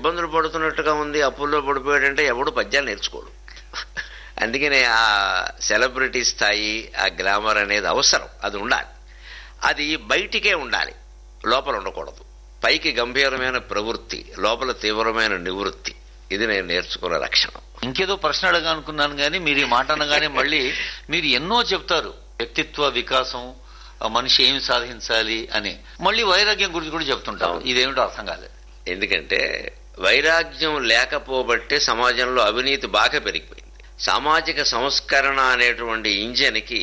ఇబ్బందులు పడుతున్నట్టుగా ఉంది, అప్పుల్లో పడిపోయాడంటే ఎవడు పద్యాలు నేర్చుకోడు. అందుకనే ఆ సెలబ్రిటీ స్థాయి, ఆ గ్లామర్ అనేది అవసరం, అది ఉండాలి. అది బయటికే ఉండాలి, లోపల ఉండకూడదు. పైకి గంభీరమైన ప్రవృత్తి, లోపల తీవ్రమైన నివృత్తి. ఇది నేను నేర్చుకున్న లక్షణం. ఇంకేదో ప్రశ్న అడగానుకున్నాను కానీ మీరు ఈ మాట అనగానే మళ్ళీ మీరు ఎన్నో చెప్తారు, వ్యక్తిత్వ వికాసం, మనిషి ఏమి సాధించాలి అని. మళ్ళీ వైరాగ్యం గురించి కూడా చెప్తుంటాం. ఇదేమిటో అర్థం కాలేదు. ఎందుకంటే వైరాగ్యం లేకపోబట్టే సమాజంలో అవినీతి బాగా పెరిగిపోయింది. సామాజిక సంస్కరణ అనేటువంటి ఇంజన్కి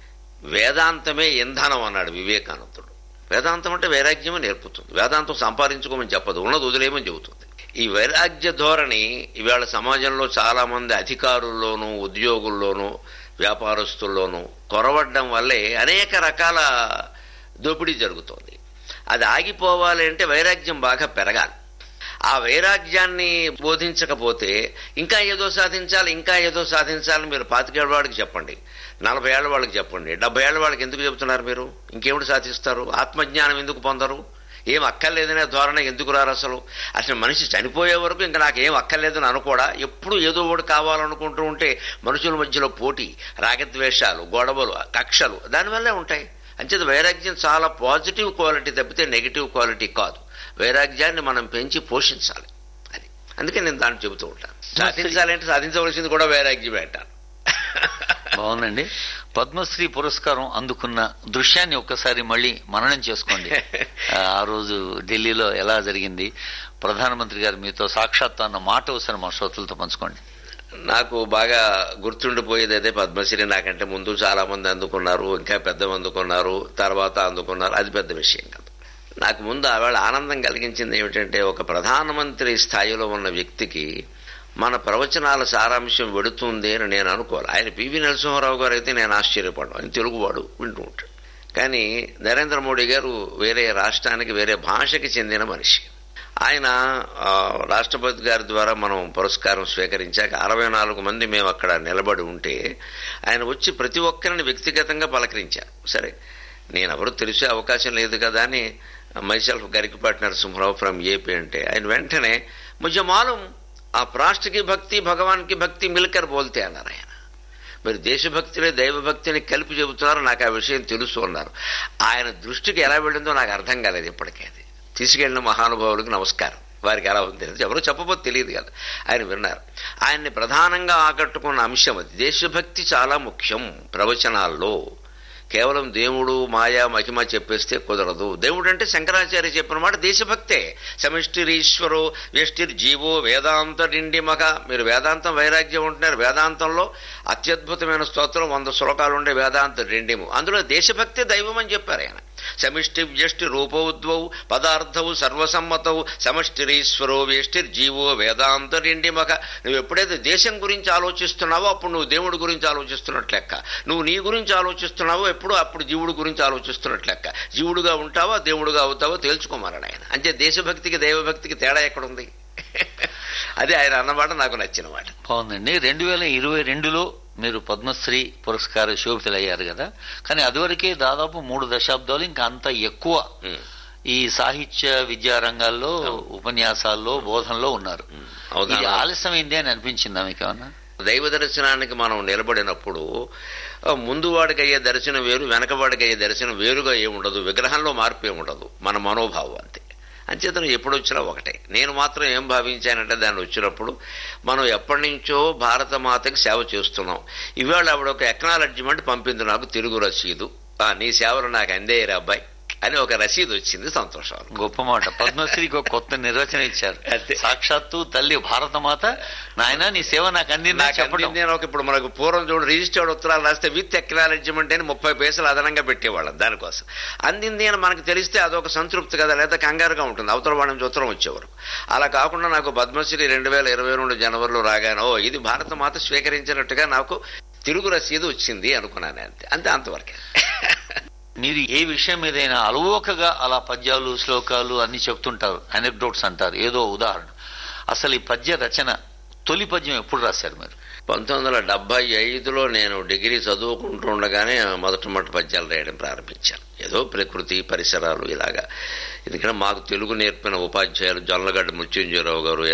వేదాంతమే ఇంధనం అన్నాడు వివేకానందుడు. వేదాంతం అంటే వైరాగ్యమే నేర్పుతుంది. వేదాంతం సంపాదించుకోమని చెప్పదు, ఉన్నది వదిలేయమని చెబుతుంది. ఈ వైరాగ్య ధోరణి ఇవాళ సమాజంలో చాలా మంది అధికారుల్లోనూ, ఉద్యోగుల్లోనూ, వ్యాపారస్తుల్లోనూ కొరవడ్డం వల్లే అనేక రకాల దోపిడీ జరుగుతోంది. అది ఆగిపోవాలి అంటే వైరాగ్యం బాగా పెరగాలి. ఆ వైరాగ్యాన్ని బోధించకపోతే ఇంకా ఏదో సాధించాలి, ఇంకా ఏదో సాధించాలని మీరు 25 ఏళ్ల వాడికి చెప్పండి, 40 ఏళ్ల వాళ్ళకి చెప్పండి, 70 ఏళ్ల వాళ్ళకి ఎందుకు చెబుతున్నారు మీరు? ఇంకేమిటి సాధిస్తారు? ఆత్మజ్ఞానం ఎందుకు పొందరు? ఏం అక్కర్లేదనే ధోరణ ఎందుకు రారు? అసలు మనిషి చనిపోయే వరకు ఇంకా నాకేం అక్కర్లేదని అనుకోడా? ఎప్పుడు ఏదో ఒకటి కావాలనుకుంటూ ఉంటే మనుషుల మధ్యలో పోటీ, రాగద్వేషాలు, గొడవలు, కక్షలు దానివల్లే ఉంటాయి. అంచేత వైరాగ్యం చాలా పాజిటివ్ క్వాలిటీ తప్పితే నెగిటివ్ క్వాలిటీ కాదు. వైరాగ్యాన్ని మనం పెంచి పోషించాలి. అది అందుకే నేను దాన్ని చెబుతూ ఉంటాను. సాధించాలంటే సాధించవలసింది కూడా వైరాగ్యమే అంటాను. బాగుందండి. పద్మశ్రీ పురస్కారం అందుకున్న దృశ్యాన్ని ఒక్కసారి మళ్ళీ మననం చేసుకోండి. ఆ రోజు ఢిల్లీలో ఎలా జరిగింది, ప్రధానమంత్రి గారు మీతో సాక్షాత్తు అన్న మాట ఒకసారి మా శ్రోతలతో పంచుకోండి. నాకు బాగా గుర్తుండిపోయేది అదే. పద్మశ్రీ నాకంటే ముందు చాలా మంది అందుకున్నారు, ఇంకా పెద్దమంది అందుకున్నారు, తర్వాత అందుకున్నారు. అది పెద్ద విషయం కాదు. నాకు ముందు ఆవేళ ఆనందం కలిగించింది ఏమిటంటే, ఒక ప్రధానమంత్రి స్థాయిలో ఉన్న వ్యక్తికి మన ప్రవచనాల సారాంశం వెడుతుంది అని నేను అనుకోవాలి. ఆయన పివి నరసింహారావు గారు అయితే నేను ఆశ్చర్యపడ్డాను. ఆయన తెలుగువాడు, వింటూ ఉంటాడు. కానీ నరేంద్ర మోడీ గారు వేరే రాష్ట్రానికి, వేరే భాషకి చెందిన మనిషి. ఆయన రాష్ట్రపతి గారి ద్వారా మనం పురస్కారం స్వీకరించాక 64 మంది మేము అక్కడ నిలబడి ఉంటే ఆయన వచ్చి ప్రతి ఒక్కరిని వ్యక్తిగతంగా పలకరించారు. సరే, నేను ఎవరు తెలిసే అవకాశం లేదు కదా అని myself Garikapati Narasimha Rao from AP అంటే ఆయన వెంటనే ముझे मालूम आप राष्ट्र की भक्ति भगवान की भक्ति मिलकर बोलते అన్నారు ఆయన. మీరు దేశభక్తిని, దైవభక్తిని కలిపి చెబుతున్నారు, నాకు ఆ విషయం తెలుసు అన్నారు. ఆయన దృష్టికి ఎలా వెళ్ళిందో నాకు అర్థం కాలేదు ఇప్పటికే. అది తీసుకెళ్లిన మహానుభావులకు నమస్కారం. వారికి ఎలా ఉంది ఎవరో చెప్పబోతే తెలియదు కదా. ఆయన విన్నారు. ఆయన్ని ప్రధానంగా ఆకట్టుకున్న అంశం అది. దేశభక్తి చాలా ముఖ్యం ప్రవచనాల్లో. కేవలం దేవుడు, మాయా, మహిమ చెప్పేస్తే కుదరదు. దేవుడు అంటే శంకరాచార్య చెప్పిన మాట దేశభక్తే. సమిష్టిరీశ్వరో వ్యష్టిర్జీవో వేదాంత డిండిమక. మీరు వేదాంతం వైరాగ్యం ఉంటున్నారు. వేదాంతంలో అత్యద్భుతమైన స్తోత్రం 100 శ్లోకాలు ఉండే వేదాంత డిండిము. అందులో దేశభక్తే దైవం అని చెప్పారు ఆయన. సమిష్టి వ్యష్టి రూపౌద్వౌ పదార్థౌ సర్వసమ్మతౌ సమష్టిరీశ్వరో వ్యష్టిర్జీవో వేదాంత డిండిమక. నువ్వు ఎప్పుడైతే దేశం గురించి ఆలోచిస్తున్నావో అప్పుడు నువ్వు దేవుడి గురించి ఆలోచిస్తున్నట్లు లెక్క. నువ్వు నీ గురించి ఆలోచిస్తున్నావో ఎప్పుడు అప్పుడు జీవుడి గురించి ఆలోచిస్తున్నట్లు లెక్క. జీవుడుగా ఉంటావా దేవుడుగా అవుతావో తేల్చుకోమన్నాడు ఆయన. అంటే దేశభక్తికి దైవభక్తికి తేడా ఎక్కడుంది? అదే ఆయన అన్నమాట నాకు నచ్చిన మాట. బాగుందండి. 2022లో మీరు పద్మశ్రీ పురస్కార శోభితులయ్యారు కదా. కానీ అదివరకే దాదాపు 3 దశాబ్దాలు ఇంకా అంత ఎక్కువ ఈ సాహిత్య విద్యా రంగాల్లో, ఉపన్యాసాల్లో, బోధనలో ఉన్నారు. ఇది ఆలస్యమైంది అని అనిపించిందా మీకేమన్నా? దైవ దర్శనానికి మనం నిలబడినప్పుడు ముందు వాడికి అయ్యే దర్శనం వేరు, వెనకవాడికి అయ్యే దర్శనం వేరుగా ఏముండదు. విగ్రహంలో మార్పు ఏముండదు, మన మనోభావం అంతే. అంచేతను ఎప్పుడు వచ్చినా ఒకటే. నేను మాత్రం ఏం భావించానంటే దాన్ని వచ్చినప్పుడు మనం ఎప్పటి నుంచో భారత మాతకి సేవ చేస్తున్నాం. ఇవాళ ఆవిడ ఒక ఎక్నాలెడ్జ్మెంట్ పంపింది నాకు, తిరుగు రసీదు. నీ సేవలు నాకు అందేయరా అబ్బాయి అని ఒక రసీదు వచ్చింది. సంతోషం. గొప్ప మాట. పద్మశ్రీకి ఒక కొత్త నిర్వచనం ఇచ్చారు. సాక్షాత్తు తల్లి భారతమాత, నాయన నీ సేవ నాకు అందింది చెప్పండి. ఇప్పుడు మనకు పూర్వం చూడు రిజిస్టర్డ్ ఉత్తరాలు రాస్తే విత్ ఎక్నాలెడ్జ్మెంట్ అని 30 పైసలు అదనంగా పెట్టేవాళ్ళం. దానికోసం అందింది అని మనకు తెలిస్తే అదొక సంతృప్తి కదా, లేదా కంగారుగా ఉంటుంది అవతల వాడి నుంచి ఉత్తరం వచ్చేవారు. అలా కాకుండా నాకు పద్మశ్రీ 2022 జనవరిలో రాగానో ఇది భారతమాత స్వీకరించినట్టుగా నాకు తిరుగు రసీదు వచ్చింది అనుకున్నాను. అంతే అంతే అంతవరకే. మీరు ఏ విషయం ఏదైనా అలవోకగా అలా పద్యాలు, శ్లోకాలు అన్ని చెప్తుంటారు, అనెక్డోట్స్ అంటారు. ఏదో ఉదాహరణ, అసలు ఈ పద్య రచన తొలి పద్యం ఎప్పుడు రాశారు మీరు? 1975లో నేను డిగ్రీ చదువుకుంటుండగానే మొదటి పద్యాలు రాయడం ప్రారంభించాను. ఏదో ప్రకృతి, పరిసరాలు ఇలాగా. ఎందుకంటే మాకు తెలుగు నేర్పిన ఉపాధ్యాయులు జొన్నలగడ్డ మృత్యుంజయరావు గారు,